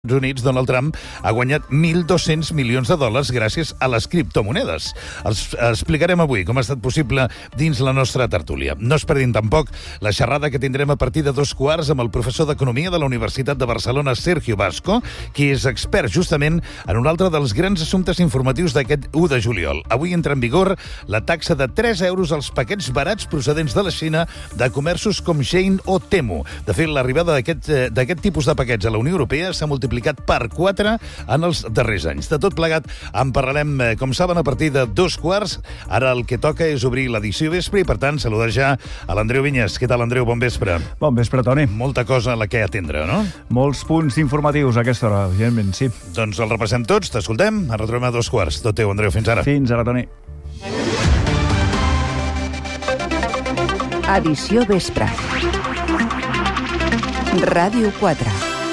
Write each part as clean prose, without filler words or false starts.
Units, Donald Trump ha guanyat 1.200 milions de dòlars gràcies a les criptomonedes. Els explicarem avui com ha estat possible dins la nostra tertúlia. No es perdin tampoc la xerrada que tindrem a partir de 2:15 amb el professor d'Economia de la Universitat de Barcelona, Sergio Vasco, qui és expert justament en un altre dels grans assumptes informatius d'aquest 1 de juliol. Avui entra en vigor la taxa de 3 euros als paquets barats procedents de la Xina de comerços com Shein o Temu. De fet, l'arribada d'aquest tipus de paquets a la Unió Europea s'ha multiplicat per 4 en els darrers anys. De tot plegat en parlarem, com saben, a partir de 2:15. Ara el que toca és obrir l'edició vespre i, per tant, saludar ja a l'Andreu Vinyes. Què tal, Andreu? Bon vespre. Bon vespre, Toni. Molta cosa a la que atendre, no? Molts punts informatius a aquesta hora, evidentment, sí. Doncs el repassem tots, t'escoltem. Ens retrobem a 2:15. Tot teu, Andreu. Fins ara. Fins ara, Toni. Edició vespre. Ràdio 4.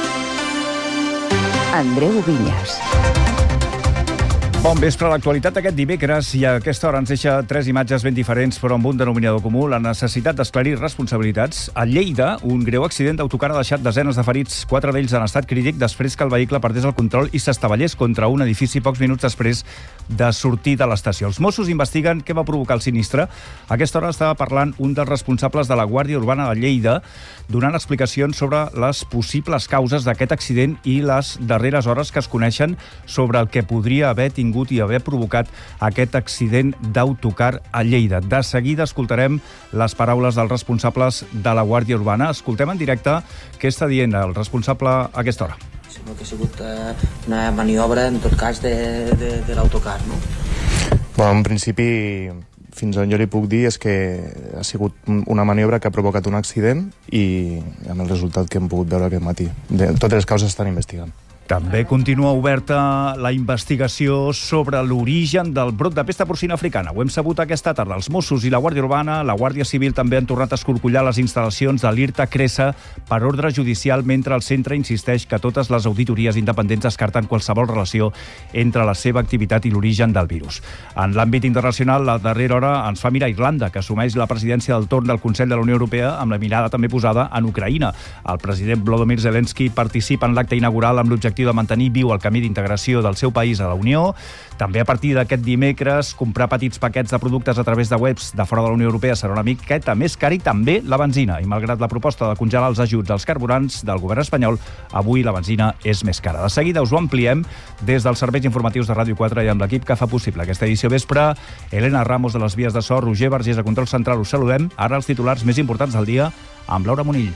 Andreu Vinyes. Bon vespre. L'actualitat d'aquest dimecres i a aquesta hora ens deixa 3 imatges ben diferents, però amb un denominador comú, la necessitat d'esclarir responsabilitats. A Lleida, un greu accident d'autocar ha deixat desenes de ferits, 4 d'ells en estat crític, després que el vehicle perdés el control i s'estavellés contra un edifici pocs minuts després de sortir de l'estació. Els Mossos investiguen què va provocar el sinistre. A aquesta hora estava parlant un dels responsables de la Guàrdia Urbana de Lleida, donant explicacions sobre les possibles causes d'aquest accident i les darreres hores que es coneixen sobre el que podria haver tingut i haver provocat aquest accident d'autocar a Lleida. De seguida escoltarem les paraules dels responsables de la Guàrdia Urbana. Escoltem en directe què està dient el responsable a aquesta hora. Sembla que ha sigut una maniobra, en tot cas, de l'autocar, no? Bueno, en principi, fins on jo li puc dir és que ha sigut una maniobra que ha provocat un accident i amb el resultat que hem pogut veure aquest matí. Totes les causes estan investigant. També continua oberta la investigació sobre l'origen del brot de pesta porcina africana. Ho hem sabut aquesta tarda. Els Mossos i la Guàrdia Urbana, la Guàrdia Civil també han tornat a escorcollar les instal·lacions de l'IRTA Cresa per ordre judicial, mentre el centre insisteix que totes les auditories independents descarten qualsevol relació entre la seva activitat i l'origen del virus. En l'àmbit internacional, la darrera hora ens fa mirar Irlanda, que assumeix la presidència del torn del Consell de la Unió Europea amb la mirada també posada en Ucraïna. El president Volodymyr Zelensky participa en l'acte inaugural amb l'objectiu de mantenir viu el camí d'integració del seu país a la Unió. També a partir d'aquest dimecres, comprar petits paquets de productes a través de webs de fora de la Unió Europea serà una miqueta més car i també la benzina. I malgrat la proposta de congelar els ajuts als carburants del govern espanyol, avui la benzina és més cara. De seguida us ho ampliem des dels serveis informatius de Ràdio 4 i amb l'equip que fa possible aquesta edició vespre. Elena Ramos de les vies de so, Roger Vergés a control central, us saludem. Ara els titulars més importants del dia amb Laura Monill.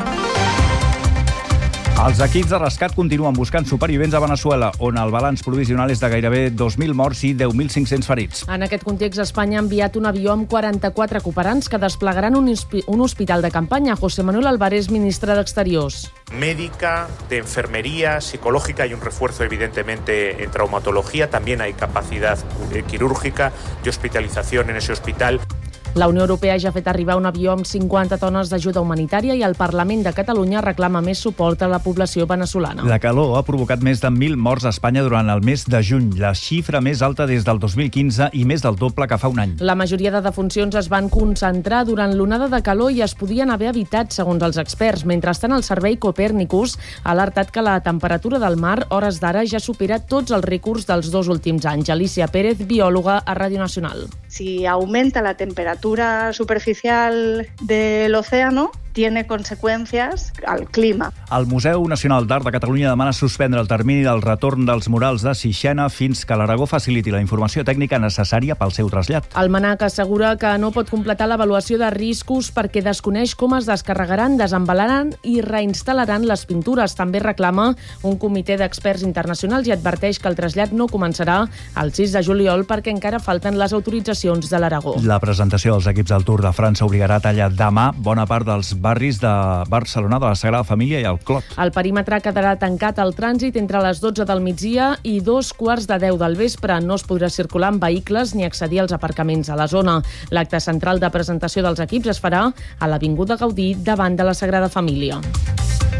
Els equips de rescat continuen buscant supervivents a Veneçuela, on el balanç provisional és de gairebé 2.000 morts i 10.500 ferits. En aquest context, Espanya ha enviat un avió amb 44 cooperants que desplegaran un hospital de campanya. José Manuel Álvarez, ministre d'Exteriors. Médica, de enfermería, psicológica, hay un refuerzo evidentemente en traumatología, también hay capacidad quirúrgica y hospitalización en ese hospital. La Unió Europea ja ha fet arribar un avió amb 50 tones d'ajuda humanitària i el Parlament de Catalunya reclama més suport a la població veneçolana. La calor ha provocat més de 1.000 morts a Espanya durant el mes de juny, la xifra més alta des del 2015 i més del doble que fa un any. La majoria de defuncions es van concentrar durant l'onada de calor i es podien haver evitat, segons els experts. Mentrestant, el servei Copernicus ha alertat que la temperatura del mar, hores d'ara, ja supera tots els rècords dels 2 últims anys. Alicia Pérez, biòloga a Ràdio Nacional. Si aumenta la temperatura superficial del océano, tiene consecuencias al clima. El Museu Nacional d'Art de Catalunya demana suspendre el termini del retorn dels murals de Sixena fins que l'Aragó faciliti la informació tècnica necessària pel seu trasllat. El MNAC assegura que no pot completar l'avaluació de riscos perquè desconeix com es descarregaran, desembalaran i reinstal·laran les pintures. També reclama un comitè d'experts internacionals i adverteix que el trasllat no començarà el 6 de juliol perquè encara falten les autoritzacions de l'Aragó. La presentació dels equips del Tour de França obligarà a tallar demà bona part dels barris de Barcelona, de la Sagrada Família i el Clot. El perímetre quedarà tancat al trànsit entre les 12 del migdia i 2:15 del vespre. No es podrà circular amb vehicles ni accedir als aparcaments a la zona. L'acte central de presentació dels equips es farà a l'Avinguda Gaudí davant de la Sagrada Família.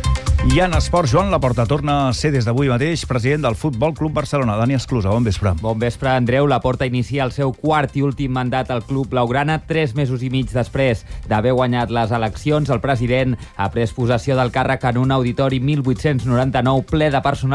I en esports, Joan Laporta torna a ser des d'avui mateix president del Futbol Club Barcelona. Dani Esclusa, bon vespre. Bon vespre, Andreu. Laporta inicia el seu quart i últim mandat al club blaugrana 3 mesos i mig després d'haver guanyat les eleccions. El president ha pres possessió del càrrec en un auditori 1899 ple de personal